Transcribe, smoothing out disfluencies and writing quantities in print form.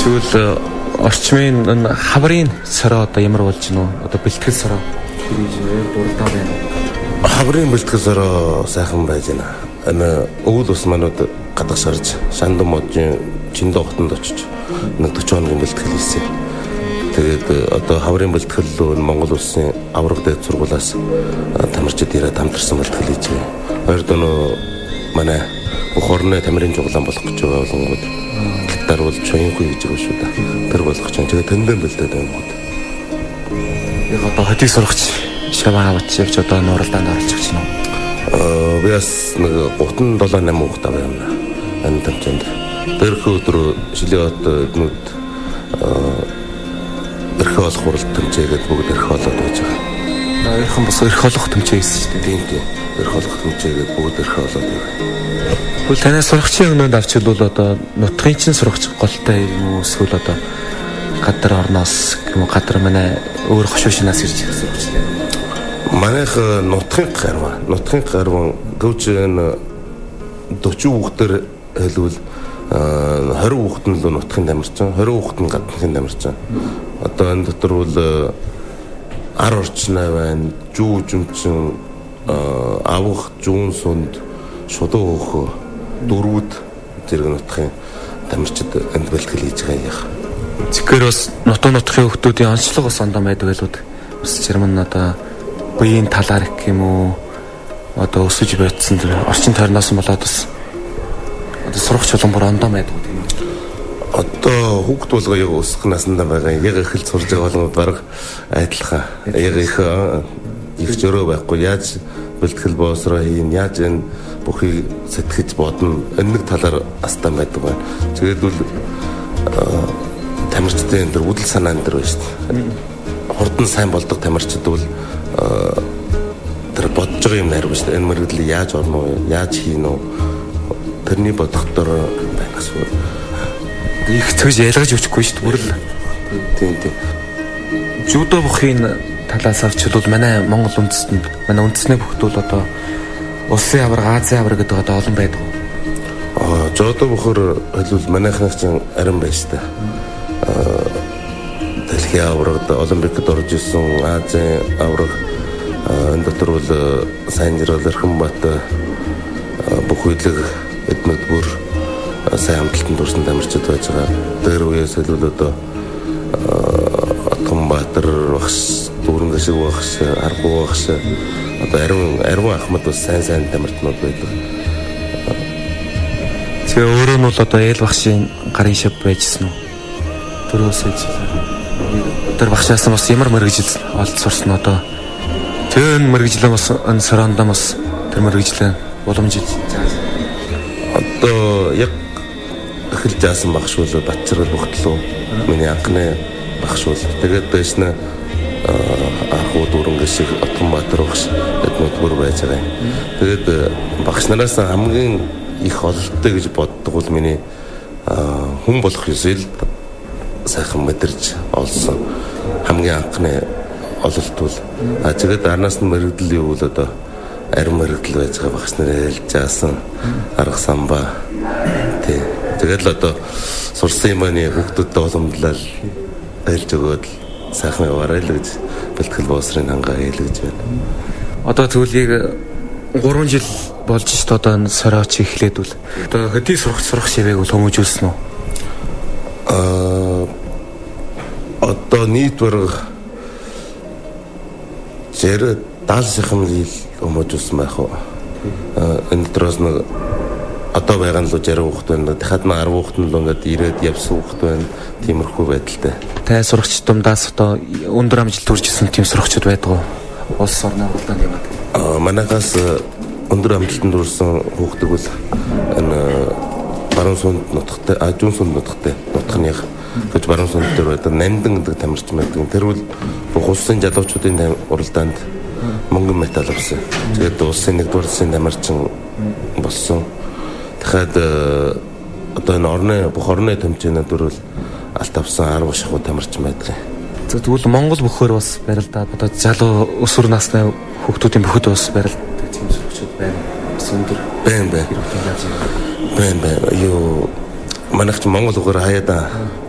Тэгвэл орчмын хаврын сороо одоо ямар болж гинөө? Одоо бэлтгэл сороо гэж дурдаа байна. Хаврын бэлтгэл сороо сайхан байж байна. Өвөл ус манууд гадагшарж Шандан модын Чиндэ хотод очиж 40 хоногийн бэлтгэл хийсэн. Тэгээд одоо хаврын бэлтгэл Монгол улсын авраг дээд сургуулиас тамирчид ирээд хамтарсан бэлтгэл хийж байгаа. Хоёр доноо манай бүх орны тамирын жуглаан болох гэж байгаа болонгууд гитар бол чоинхүй гэж байгаа шүү дээ. Тэр болох ч тэгээд тэндэн бэлдээд байна гот. Яг одоо хотыг сурахч шаваа авч явж одоо нуралдаанд орж гэж байна. Би бас нэг 37-8 хүүхэд аваа юм. Энэ тэмцээнд. Тэрхүү өдөр Шилээд эднүүд эрх олох хуралд тэмцээгээд бүгд эрх олоод байж байгаа. Ойрхон бас эрх олох тэмцээ хийсэн шүү дээ. Тийм. Эрх олох тэмцээгээд бүгд эрх олоод байгаа. Тэгвэл танаас сурагчийн өгнөнд авчвал одоо нутгийн чинь сурагч голтой юм уу эсвэл одоо гадар орноос юм уу гадар манай өөр хошуушнаас ирж сурагчтай. Манайх нутгийн гарван гүвч энэ 40 хүүхдээр хэлвэл 20 хүүхэд нь л нутгийн тамирчин, 20 хүүхэд нь гадныхын тамирчин. Одоо энэ дотор бол ар орчноо байна, жүү жүмчин, авах, жуун сунд, шудуу хөөхөө, дөрвүүд зэрэг нутгийн тамирчид энд бэлтгэл хийж байгаа юм. Тэгэхээр бас нутгийн хүүхдүүдийн онцлог бас ондоо байдаг байлууд. Бас зарим нь одоо буян талаар гэх юм уу одоо өсөж байцсан тэр орчин тойрноос болоод бас одоо сурах чулуун бүр ондоо байдаг тийм үү? Одоо хүүхд болгоо яг өсөх наснда байгаа. Яг эхэлж сурж байгаа болгоо бараг айдлахаа. Яг их зөрөө байхгүй. Яаж бэлтгэл боосроо хийн, яаж энэ бүхийг сэтгэж бодно. Энэ нэг талаар астан байдаг байна. Тэгээд бол тамирчдын энэ үдэл санаан дээр байна шүү дээ. Хурдан сайн болдог тамирчид бол тэр бодож байгаа юм найр ба шүү дээ. Энэ мэрэгдэл яаж орно уу? Яаж хийн үү? Тэрний бодохоор байна гэсэн. Их төгс ялгаж өчөхгүй шүү дээ. Бүрл. Тийм. Жудо бүхийн талаас авчвал манай Монгол үндэстэнд манай үндэсний бүхтүүл одоо улсын авраг, Азийн авраг гэдэг одоо олон байдаг. Жудо бүхөр хэлбэл манайхнаас чинь арин байна шүү дээ. Дэлхийн аврагт Олимпикт орж исэн Азийн авраг энэ дотор бол сайн жирэл Эрхэнбат бүх үйлэг эднүүд бүр сайн хамталтанд өрсөн тамирчид байж байгаа. Тэр үеэс хэлбэл одоо Отгонбаатар багш, Дүүрэн гашиг багш, Аргуу багш одоо Ариун Ахмад бас сайн тамирчнууд байдаг. Тэгээ өөрөө нь бол одоо ээл багшийн гарын шав байжсэн үү? Төрөөсөж тэр багшаас бас ямар мэрэгжил олд сурсан одоо тэр мэрэгжлээ бас энэ сорондоо бас тэр мэрэгжлээ уламжиж одоо яг эхэлж заасан багш бол Батчиргал Бохтлоо миний анхны багш бол тэгээд дэш нэ Аргуу Дүүрэн гашиг Отгонбаатар багш эднүүд бүр байж байгаа юм. Тэгээд багш нараас хамгийн их ололттой гэж боддог бол миний хүн болох ёсэл сайхан мэдэрч олсон хамгийн анхны ололт бол тэгээд арнаас нь мэрэгдэл юу бол одоо арим мэрэгдэл байж байгаа багш нар хэлж заасан арга самбаа тий. Тэгээд л одоо сурсан юм аны хүүхдүүдтэй уламжлал хэлж өгөөд сайхан яваарай л гэж бэлтгэл боосрын хангаа хэлж байна. Одоо тэгвэл 3 жил болж ш одоо энэ сорооч эхлээд үл одоо хөдий сурах шивээг бол хүмүүжүүлсэн үү? Одоо нийт бараг 70 хэмжээл хүмүүжүүлсэн байх уу? Энэ дөрөс нэг одоо байгаа нь л 60 хүүхэд байна. Дахиад нь 10 хүүхэд нь л ингээд ирээд явсан хүүхэд байна. Тиймэрхүү байдалтай. Та сурагч дундаас одоо өндөр амжилт хүрчсэн тийм сурагчид байдаг уу? Улс орны хугацаанд яваад. Манайхаас өндөр амжилтанд хүрсэн хүүхдүүд бол энэ баруун сунд нутагтай, Жүүн сунд нутагтай нутгынх гэж баруун сунд дээр байдаг Нандин гэдэг тамирч байдаг. Тэр бол бүх улсын залуучуудын уралдаанд мөнгөн медаль авсан. Тэгээд улсын 1-р улсын тамирчин болсон. Дахиад одоо энэ бүх орны тэмцээнүүд бол алт авсан 10 шахуу тамирчин байдаг. Тэгвэл Монгол бүхээр бас барилдаад одоо залуу өсвөр насны хүүхдүүдийн бүхэд бас барилддаг тийм сурагчид байна. Бас өндөр байна. Юу манайх Монгол бүхээр хаяада